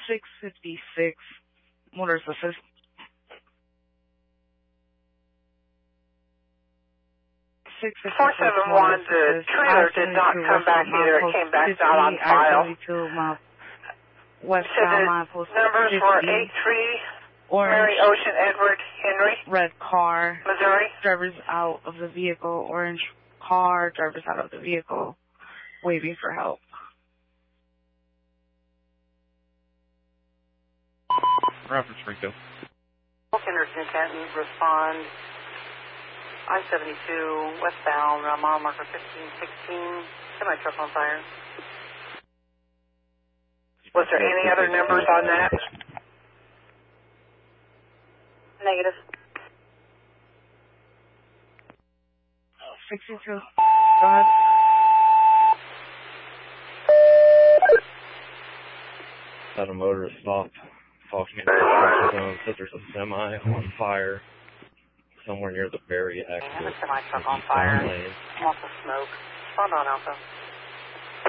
656. Motorist assist. 471, the trailer did not come back either. It came back down on file. Westbound line post 50. Numbers were 83, Mary Ocean Edward Henry. Red car. Missouri. Drivers out of the vehicle. Orange car. Drivers out of the vehicle. Waving for help. Reference Rico. Henderson Canton, respond. I-72, westbound, mile marker 1516, semi-truck on fire. Was there any other numbers on that? Negative. 62. Go ahead. Had a motorist stop talking in the construction zone. Said there's a semi on fire somewhere near the Berry exit. Semi-truck on fire. Lots of smoke. Hold on, Alpha.